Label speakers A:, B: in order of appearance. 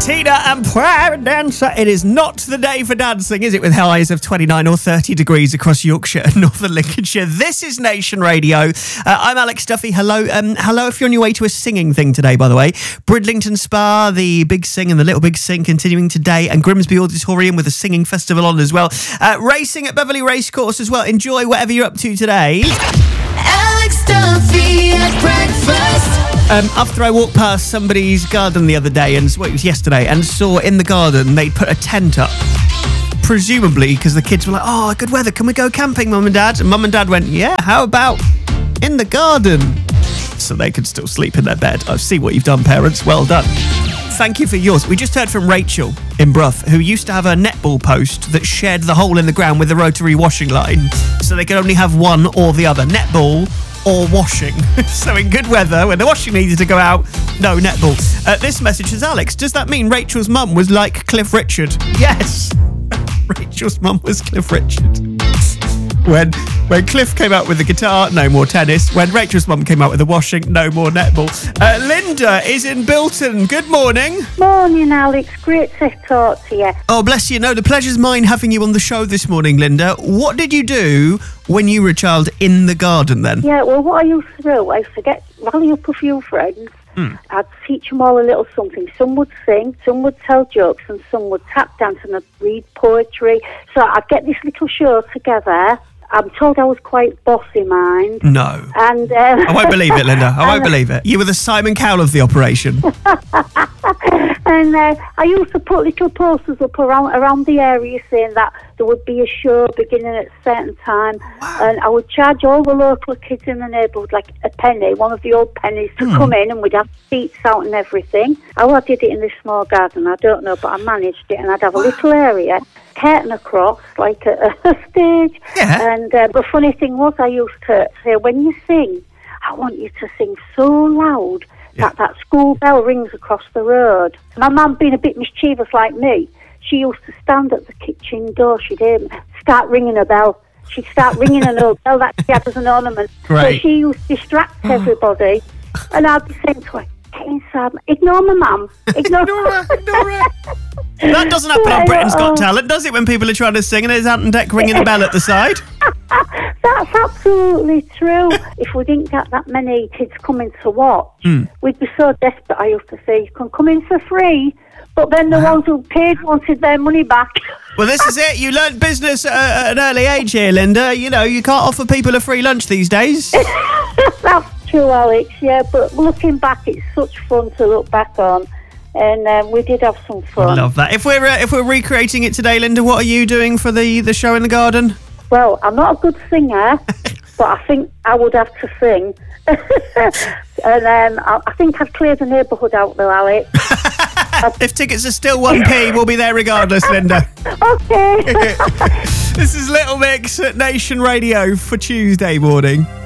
A: Tina and Private Dancer. It is not the day for dancing, is it, with highs of 29 or 30 degrees across Yorkshire and northern Lincolnshire. This is Nation Radio. I'm Alex Duffy. Hello. Hello if you're on your way to a singing thing today, by the way. Bridlington Spa, the Big Sing and the Little Big Sing continuing today, and Grimsby Auditorium with a singing festival on as well. Racing at Beverley Racecourse as well. Enjoy whatever you're up to today.
B: Alex Duffy at breakfast.
A: After I walked past somebody's garden the other day, it was yesterday, and saw in the garden they'd put a tent up. Presumably because the kids were like, oh, good weather, can we go camping, Mum and Dad? And Mum and Dad went, yeah, how about in the garden? So they could still sleep in their bed. I see what you've done, parents. Well done. Thank you for yours. We just heard from Rachel in Brough, who used to have a netball post that shared the hole in the ground with the rotary washing line, so they could only have one or the other, netball or washing. So in good weather, when the washing needed to go out, no netball. This message says, Alex, does that mean Rachel's mum was like Cliff Richard? Yes. Rachel's mum was Cliff Richard. When Cliff came out with the guitar, no more tennis. When Rachel's mum came out with the washing, no more netball. Linda is in Bilton. Good morning.
C: Morning, Alex. Great to talk to you.
A: Oh, bless you. No, the pleasure's mine having you on the show this morning, Linda. What did you do when you were a child in the garden then?
C: Yeah, well, what I used to do, I used to rally up a few friends. I'd teach them all a little something. Some would sing, some would tell jokes, and some would tap dance and I'd read poetry. So I'd get this little show together. I'm told I was quite bossy mind.
A: No.
C: And
A: I won't believe it, Linda. I won't believe it. You were the Simon Cowell of the operation.
C: And I used to put little posters up around the area saying that there would be a show beginning at a certain time. Wow. And I would charge all the local kids in the neighbourhood like a penny, one of the old pennies, to come in, and we'd have seats out and everything. How I did it in this small garden, I don't know, but I managed it. And I'd have a little area, curtain across, like a stage. Yeah. And the funny thing was, I used to say, when you sing, I want you to sing so loud that school bell rings across the road. My mum, being a bit mischievous like me, she used to stand at the kitchen door. She'd start ringing a bell. She'd start ringing an old bell that she had as an ornament. Right. So she used to distract everybody. And I'd be saying to her, get inside. Ignore my mum. Ignore her.
A: That doesn't happen on Britain's Got Talent, does it, when people are trying to sing and there's Ant and Dec ringing the bell at the side?
C: That's absolutely true. If we didn't get that many kids coming to watch, we'd be so desperate. I used to say, you can come in for free, but then the ones who paid wanted their money back.
A: Well, this is it. You learnt business at an early age here, Linda. You know, you can't offer people a free lunch these days.
C: That's true, Alex, yeah, but looking back, it's such fun to look back on. And we did have some fun.
A: I love that. If we're recreating it today, Linda, what are you doing for the show in the garden?
C: Well, I'm not a good singer, but I think I would have to sing. And I think I've cleared the neighbourhood out though, Alex.
A: If tickets are still 1p, we'll be there regardless, Linda.
C: Okay.
A: This is Little Mix at Nation Radio for Tuesday morning.